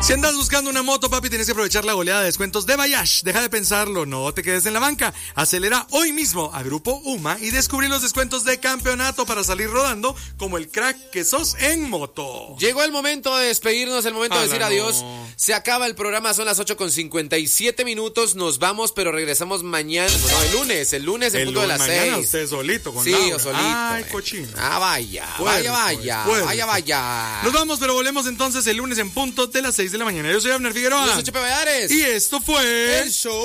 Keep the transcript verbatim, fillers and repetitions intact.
Si andas buscando una moto, papi, tienes que aprovechar la goleada de descuentos de Bayash. Deja de pensarlo, no te quedes en la banca. Acelera hoy mismo a Grupo UMA y descubrí los descuentos de campeonato para salir rodando como el crack que sos en moto. Llegó el momento de despedirnos, el momento de decir no. adiós. Se acaba el programa, son las ocho con cincuenta y siete minutos. Nos vamos, pero regresamos mañana. No, el lunes, el lunes en El punto de las mañana seis. usted solito con Sí, Laura. yo solito. Ay, eh. cochino. Ah, vaya, Puerco, vaya, vaya, puerco. vaya, vaya. Nos vamos, pero volvemos entonces el lunes en punto de las seis de la mañana. Yo soy Abner Figueroa. Yo soy Chepe Valladares. Y esto fue... El show